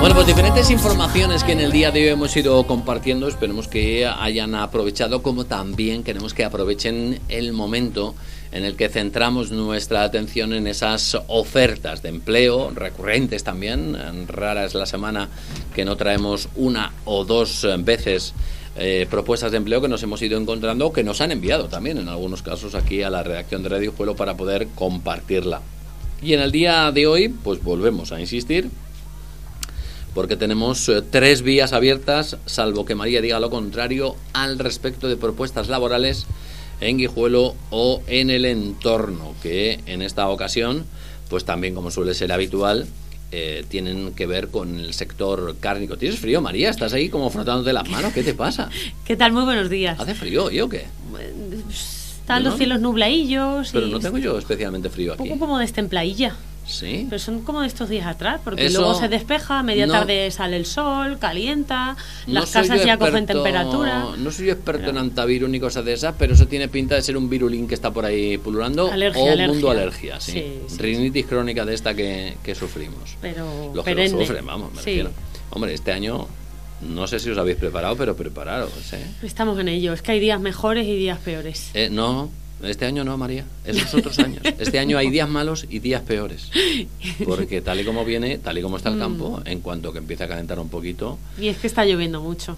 Bueno, pues diferentes informaciones que en el día de hoy hemos ido compartiendo, esperemos que hayan aprovechado, como también queremos que aprovechen el momento en el que centramos nuestra atención en esas ofertas de empleo recurrentes también. Rara es la semana que no traemos una o dos veces propuestas de empleo que nos hemos ido encontrando o que nos han enviado también en algunos casos aquí a la redacción de Radio Hijuelo para poder compartirla. Y en el día de hoy pues volvemos a insistir, porque tenemos 3 vías abiertas, salvo que María diga lo contrario, al respecto de propuestas laborales en Guijuelo o en el entorno, que en esta ocasión, pues también como suele ser habitual, tienen que ver con el sector cárnico. ¿Tienes frío, María? ¿Estás ahí como frotándote las manos? ¿Qué te pasa? ¿Qué tal? Muy buenos días. ¿Hace frío hoy o qué? Están los cielos nubladillos. Pero no tengo yo especialmente frío aquí. Un poco como destempladilla. Sí. Pero son como de estos días atrás, porque Eso, luego se despeja, a media tarde sale el sol, calienta, las casas ya cogen temperatura. No soy experto en antivirus ni cosas de esas, pero eso tiene pinta de ser un virulín que está por ahí pululando. Alergia. Mundo alergia, sí. Sí. Rinitis crónica de esta que sufrimos. Pero los que lo sufren, vamos, me refiero. Hombre, este año no sé si os habéis preparado, pero prepararos, ¿eh? Estamos en ello, es que hay días mejores y días peores. No. Este año no, María, esos otros años. Este año hay días malos y días peores. Porque tal y como viene, tal y como está el campo, en cuanto que empieza a calentar un poquito... Y es que está lloviendo mucho.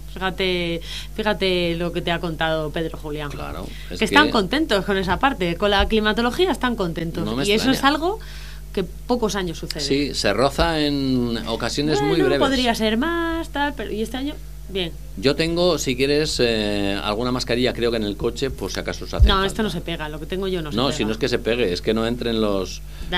Fíjate lo que te ha contado Pedro Julián. Claro. Que están contentos con esa parte. Con la climatología están contentos. No me y extraña. eso es algo que pocos años sucede. Sí, se roza en ocasiones muy breves. Podría ser más, tal, pero y este año... Bien. Yo tengo, si quieres, alguna mascarilla, creo que en el coche, por si acaso se hace. No, esto no se pega, lo que tengo yo no se pega. No, si no es que se pegue, es que no entren los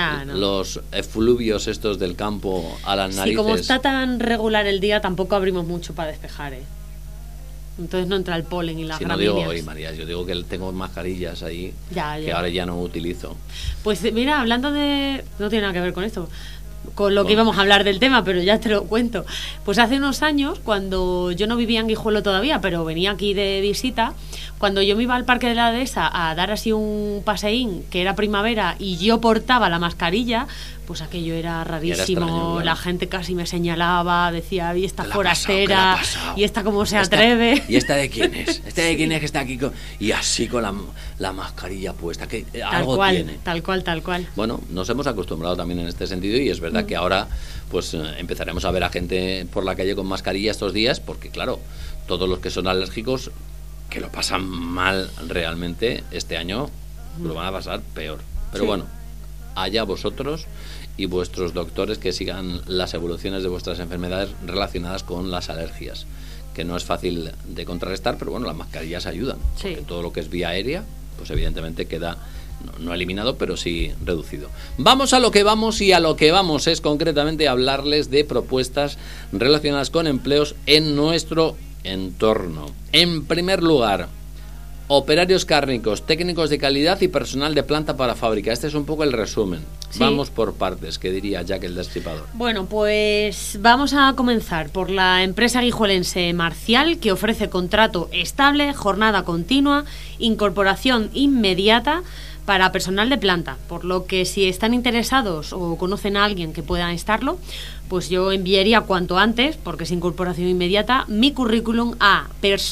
efluvios estos del campo a las narices. Sí, como está tan regular el día, tampoco abrimos mucho para despejar, ¿eh? Entonces no entra el polen y las gramíneas. No digo hoy, María, yo digo que tengo mascarillas ahí que ahora ya no utilizo. Pues mira, hablando de... No tiene nada que ver con esto, con lo que íbamos a hablar del tema, pero ya te lo cuento. Pues hace unos años, cuando yo no vivía en Guijuelo todavía, pero venía aquí de visita, cuando yo me iba al Parque de la Dehesa a dar así un paseín, que era primavera, y yo portaba la mascarilla, pues aquello era rarísimo. Era extraño, claro. La gente casi me señalaba, decía, y esta forastera, y esta cómo se atreve. ¿Y esta de quién es? ¿Esta de quién es que está aquí? Y así con la mascarilla puesta, que algo tiene. Tal cual. Bueno, nos hemos acostumbrado también en este sentido, y es verdad que ahora pues empezaremos a ver a gente por la calle con mascarilla estos días, porque claro, todos los que son alérgicos, que lo pasan mal realmente, este año lo van a pasar peor. Pero bueno, allá vosotros y vuestros doctores que sigan las evoluciones de vuestras enfermedades relacionadas con las alergias, que no es fácil de contrarrestar, pero bueno, las mascarillas ayudan, porque todo lo que es vía aérea, pues evidentemente queda no eliminado, pero sí reducido. Vamos a lo que vamos, y a lo que vamos es concretamente hablarles de propuestas relacionadas con empleos en nuestro entorno. En primer lugar, operarios cárnicos, técnicos de calidad y personal de planta para fábrica. Este es un poco el resumen. Sí. Vamos por partes, que diría Jack el Destripador. Bueno, pues vamos a comenzar por la empresa guijuelense Marcial, que ofrece contrato estable, jornada continua, incorporación inmediata para personal de planta, por lo que si están interesados o conocen a alguien que pueda estarlo, pues yo enviaría cuanto antes, porque es incorporación inmediata, mi currículum a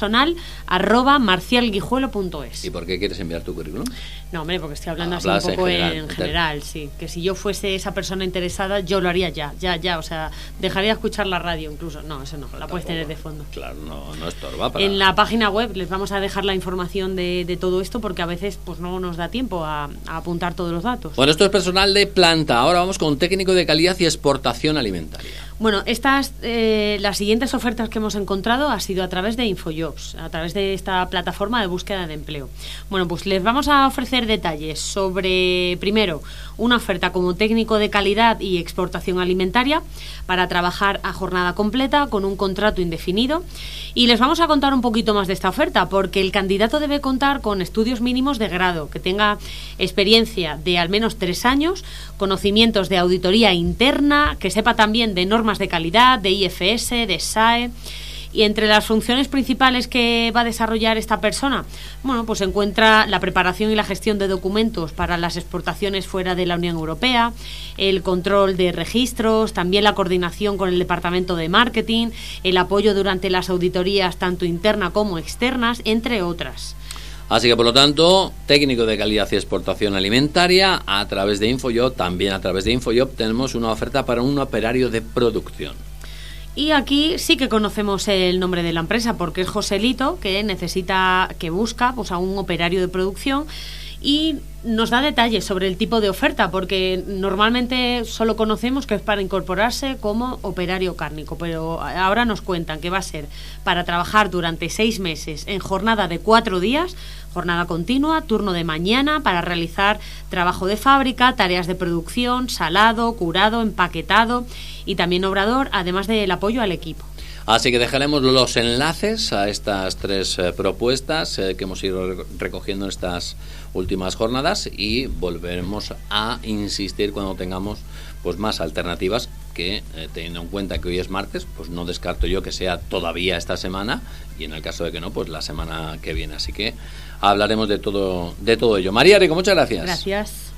personal@marcialguijuelo.es. ¿Y por qué quieres enviar tu currículum? No, hombre, porque estoy hablando así un poco en general, sí. Que si yo fuese esa persona interesada, yo lo haría ya. O sea, dejaría de escuchar la radio incluso. No, eso no, la puedes tener de fondo. Claro, no estorba. En la página web les vamos a dejar la información de todo esto, porque a veces pues no nos da tiempo a apuntar todos los datos. Bueno, esto es personal de planta. Ahora vamos con técnico de calidad y exportación alimentaria. Bueno, las siguientes ofertas que hemos encontrado ha sido a través de InfoJobs, a través de esta plataforma de búsqueda de empleo. Bueno, pues les vamos a ofrecer detalles sobre, primero, una oferta como técnico de calidad y exportación alimentaria para trabajar a jornada completa con un contrato indefinido, y les vamos a contar un poquito más de esta oferta, porque el candidato debe contar con estudios mínimos de grado, que tenga experiencia de al menos 3 años, conocimientos de auditoría interna, que sepa también de normas de calidad, de IFS, de SAE, Y entre las funciones principales que va a desarrollar esta persona, bueno, pues se encuentra la preparación y la gestión de documentos para las exportaciones fuera de la Unión Europea, el control de registros, también la coordinación con el departamento de marketing, el apoyo durante las auditorías tanto internas como externas, entre otras. Así que, por lo tanto, técnico de calidad y exportación alimentaria, a través de InfoJob, también a través de InfoJob, tenemos una oferta para un operario de producción. Y aquí sí que conocemos el nombre de la empresa, porque es Joselito, que busca pues a un operario de producción, y nos da detalles sobre el tipo de oferta, porque normalmente solo conocemos que es para incorporarse como operario cárnico, pero ahora nos cuentan que va a ser para trabajar durante 6 meses en jornada de 4 días, jornada continua, turno de mañana, para realizar trabajo de fábrica, tareas de producción, salado, curado, empaquetado y también obrador, además del apoyo al equipo. Así que dejaremos los enlaces a estas 3 propuestas que hemos ido recogiendo en estas últimas jornadas, y volveremos a insistir cuando tengamos pues más alternativas, que teniendo en cuenta que hoy es martes, pues no descarto yo que sea todavía esta semana, y en el caso de que no, pues la semana que viene. Así que hablaremos de todo ello. María Rico, muchas gracias. Gracias.